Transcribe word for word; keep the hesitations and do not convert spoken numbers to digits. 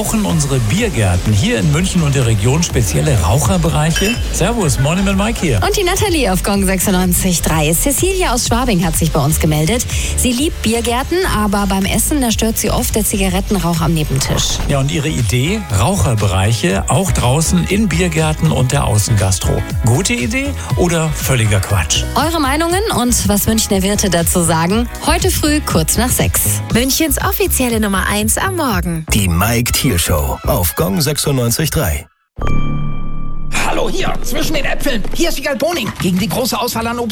Brauchen unsere Biergärten hier in München und der Region spezielle Raucherbereiche? Servus, Morning mit Mike hier. Und die Nathalie auf Gong sechsundneunzig Komma drei. Cecilia aus Schwabing hat sich bei uns gemeldet. Sie liebt Biergärten, aber beim Essen, da stört sie oft der Zigarettenrauch am Nebentisch. Ja, und ihre Idee? Raucherbereiche, auch draußen in Biergärten und der Außengastro. Gute Idee oder völliger Quatsch? Eure Meinungen und was Münchner Wirte dazu sagen? Heute früh kurz nach sechs. Münchens offizielle Nummer eins am Morgen. Die Mike Thiel Show auf Gong sechsundneunzig Komma drei. Hallo, hier, zwischen den Äpfeln. Hier ist Wiegald Boning gegen die große Auswahl an Obst.